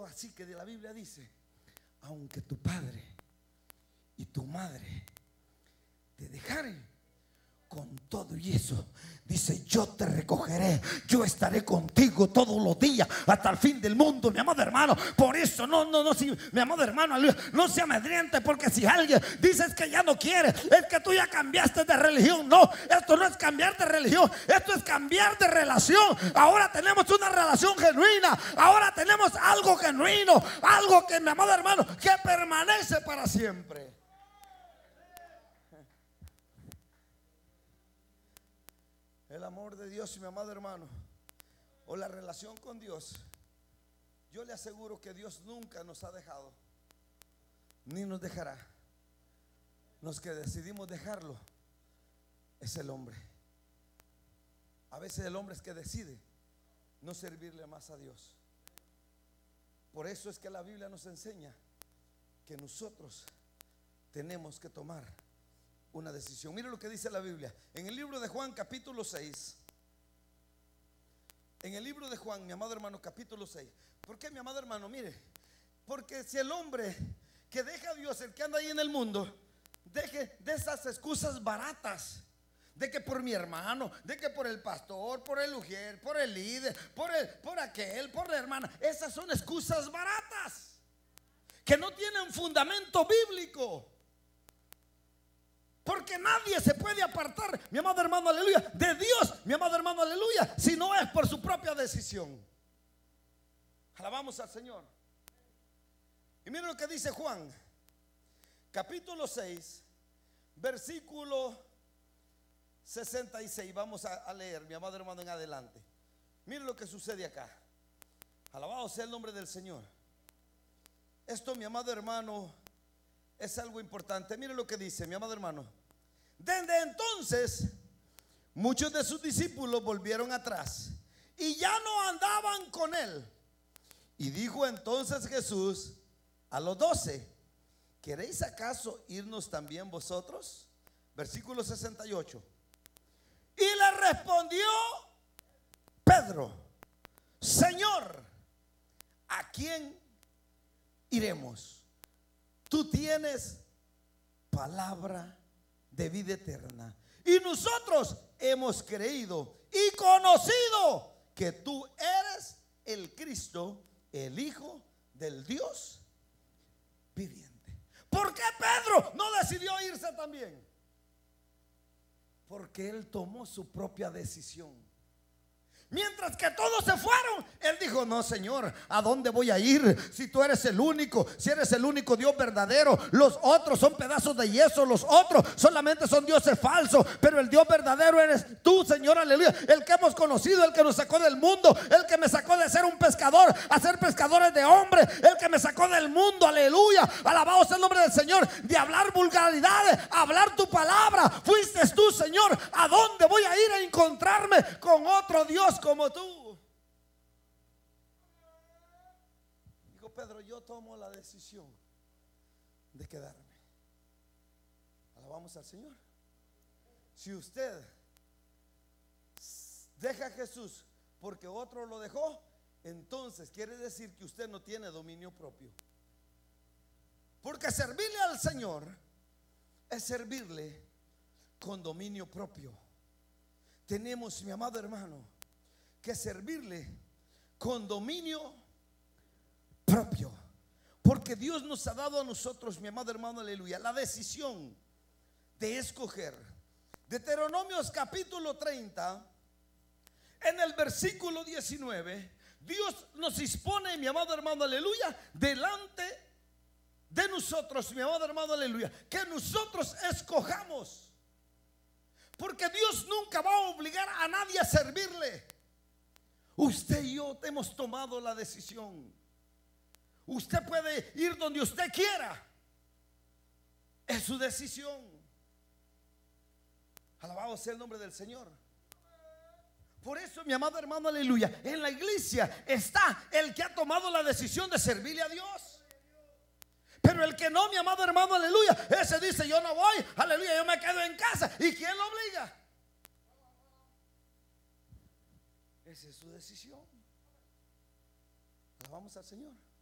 tanto así que de la Biblia dice: aunque tu padre y tu madre te dejaren, con todo y eso, dice: yo te recogeré, yo estaré contigo todos los días hasta el fin del mundo, mi amado hermano. Por eso mi amado hermano, no se amedriente, porque si alguien dice que ya no quiere, es que tú ya cambiaste de religión. No, esto no es cambiar de religión, esto es cambiar de relación. Ahora tenemos una relación genuina, ahora tenemos algo genuino, algo que, mi amado hermano, que permanece para siempre. El amor de Dios, mi amado hermano, o la relación con Dios, yo le aseguro que Dios nunca nos ha dejado, ni nos dejará. Los que decidimos dejarlo es el hombre. A veces el hombre es que decide no servirle más a Dios. Por eso es que la Biblia nos enseña que nosotros tenemos que tomar una decisión. Mire lo que dice la Biblia en el libro de Juan, capítulo 6. En el libro de Juan, mi amado hermano, capítulo 6. ¿Por qué, mi amado hermano? Mire, porque si el hombre que deja a Dios, el que anda ahí en el mundo, deje de esas excusas baratas, de que por mi hermano, de que por el pastor, por el ujier, por el líder, por aquel, por la hermana, esas son excusas baratas que no tienen fundamento bíblico. Porque nadie se puede apartar, mi amado hermano, aleluya, de Dios, mi amado hermano, aleluya, si no es por su propia decisión. Alabamos al Señor. Y miren lo que dice Juan, capítulo 6, versículo 66. Vamos a leer, mi amado hermano, en adelante. Miren lo que sucede acá. Alabado sea el nombre del Señor. Esto, mi amado hermano, es algo importante. Mire lo que dice, mi amado hermano. Desde entonces muchos de sus discípulos volvieron atrás y ya no andaban con él. Y dijo entonces Jesús a los 12: ¿queréis acaso irnos también vosotros? Versículo 68. Y le respondió Pedro: Señor, ¿a quién iremos? Tú tienes palabra de vida eterna, y nosotros hemos creído y conocido que tú eres el Cristo, el Hijo del Dios viviente. ¿Por qué Pedro no decidió irse también? Porque él tomó su propia decisión. Mientras que todos se fueron, él dijo: no, Señor, ¿a dónde voy a ir? Si tú eres el único, si eres el único Dios verdadero, los otros son pedazos de yeso, los otros solamente son dioses falsos, pero el Dios verdadero eres tú, Señor, aleluya, el que hemos conocido, el que nos sacó del mundo, el que me sacó de ser un pescador a ser pescadores de hombres, el que me sacó del mundo, aleluya, alabado sea el nombre del Señor, de hablar vulgaridades, hablar tu palabra. Fuiste tú, Señor. ¿A dónde voy a ir a encontrarme con otro Dios como tú? Dijo Pedro: yo tomo la decisión de quedarme. Alabamos al Señor. Si usted deja a Jesús porque otro lo dejó, entonces quiere decir que usted no tiene dominio propio. Porque servirle al Señor es servirle con dominio propio. Tenemos, mi amado hermano, que servirle con dominio propio, porque Dios nos ha dado a nosotros, mi amado hermano, aleluya, la decisión de escoger. Deuteronomios capítulo 30, en el versículo 19, Dios nos dispone, mi amado hermano, aleluya, delante de nosotros, mi amado hermano, aleluya, que nosotros escojamos. Porque Dios nunca va a obligar a nadie a servirle. Usted y yo hemos tomado la decisión. Usted puede ir donde usted quiera, es su decisión. Alabado sea el nombre del Señor. Por eso, mi amado hermano, aleluya, en la iglesia está el que ha tomado la decisión de servirle a Dios. Pero el que no, mi amado hermano, aleluya, ese dice: yo no voy, aleluya, yo me quedo en casa. ¿Y quién lo obliga? Esa es su decisión. Alabamos al Señor.